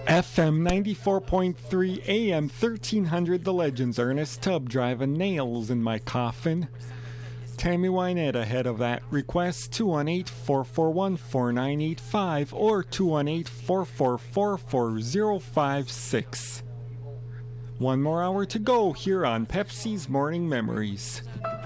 FM 94.3 AM 1300 The Legends, Ernest Tubb driving nails in my coffin. Tammy Wynette ahead of that request, 218-441-4985 or 218-444-4056. One more hour to go here on Pepsi's Morning Memories.